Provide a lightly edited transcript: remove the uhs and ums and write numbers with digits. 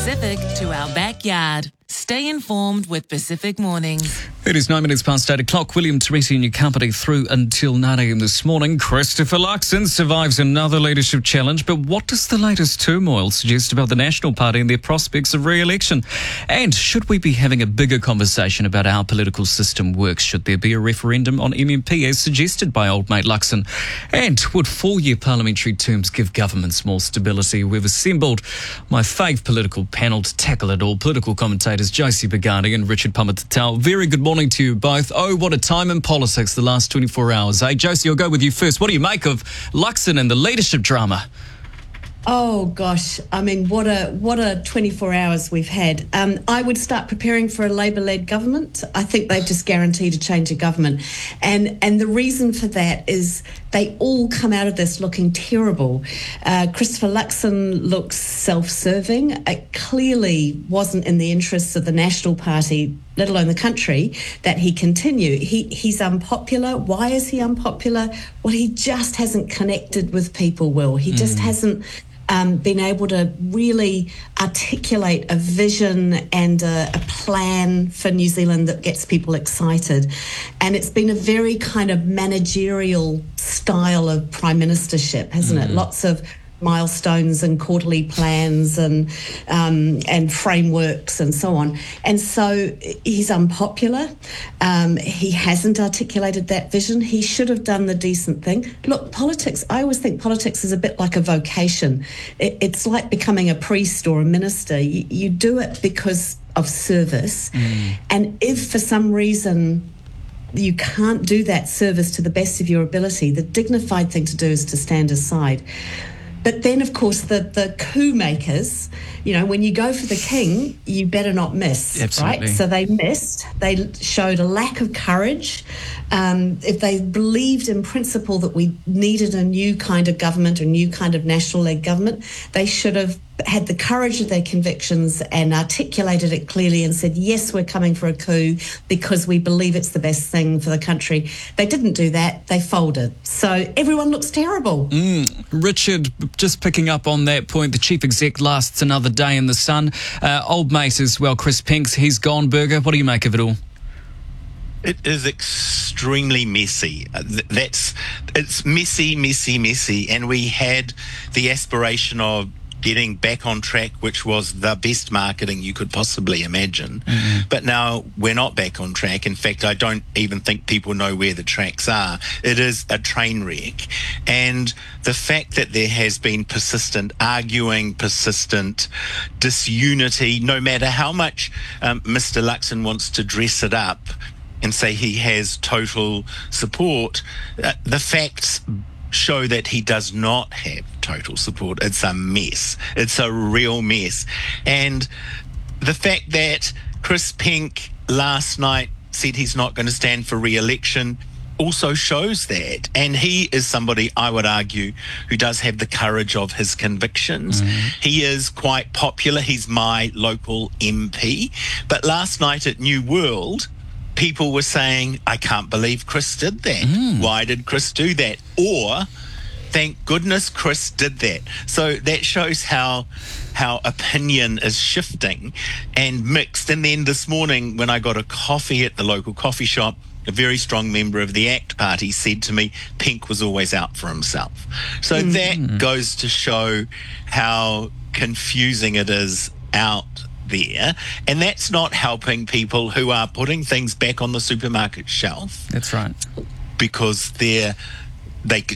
Pacific to our backyard. Stay informed with Pacific Mornings. It is 9 minutes past 8 o'clock. William Teresi and your company through until 9 a.m. this morning. Christopher Luxon survives another leadership challenge. But what does the latest turmoil suggest about the National Party and their prospects of re-election? And should we be having a bigger conversation about how our political system works? Should there be a referendum on MMP as suggested by old mate Luxon? And would 4-year parliamentary terms give governments more stability? We've assembled my fave political panel to tackle it all. Political commentators Josie Begani and Richard Pamatau. Very good morning to you both. Oh, what a time in politics the last 24 hours, eh? Josie, I'll go with you first. What do you make of Luxon and the leadership drama? Oh gosh, I mean, what a 24 hours we've had. I would start preparing for a Labour-led government. I think they've just guaranteed a change of government, and the reason for that is they all come out of this looking terrible. Christopher Luxon looks self-serving. It clearly wasn't in the interests of the National Party, let alone the country, that he continue. He's unpopular. Why is he unpopular? Well, he just hasn't connected with people, Will. He just hasn't been able to really articulate a vision and a plan for New Zealand that gets people excited. And it's been a very kind of managerial style of prime ministership, hasn't it? Lots of milestones and quarterly plans and frameworks and so on. And so he's unpopular. He hasn't articulated that vision. He should have done the decent thing. Look, politics, I always think politics is a bit like a vocation. It's like becoming a priest or a minister. You do it because of service. And if for some reason you can't do that service to the best of your ability, the dignified thing to do is to stand aside. But then, of course, the coup makers, you know, when you go for the king, you better not miss, Absolutely. right? So they missed. They showed a lack of courage. If they believed in principle that we needed a new kind of government, a new kind of national-led government, they should have had the courage of their convictions and articulated it clearly and said, yes, we're coming for a coup because we believe it's the best thing for the country. They didn't do that. They folded. So everyone looks terrible. Richard, just picking up on that point, the chief exec lasts another day in the sun. Old mate as well, Chris Pinks, he's gone. Burger, what do you make of it all? It is extremely messy. It's messy, and we had the aspiration of getting back on track, which was the best marketing you could possibly imagine. But now we're not back on track. In fact, I don't even think people know where the tracks are. It is a train wreck. And the fact that there has been persistent arguing, persistent disunity, no matter how much Mr. Luxon wants to dress it up and say he has total support, the facts show that he does not have total support. It's a mess. It's a real mess. And the fact that Chris Pink last night said he's not going to stand for re-election also shows that. And he is somebody, I would argue, who does have the courage of his convictions. He is quite popular. He's my local MP. But last night at New World, people were saying, I can't believe Chris did that. Why did Chris do that? Or, thank goodness Chris did that. So that shows how opinion is shifting and mixed. And then this morning, when I got a coffee at the local coffee shop, a very strong member of the ACT Party said to me, Pink was always out for himself. So that goes to show how confusing it is out there, and that's not helping people who are putting things back on the supermarket shelf. That's right. Because they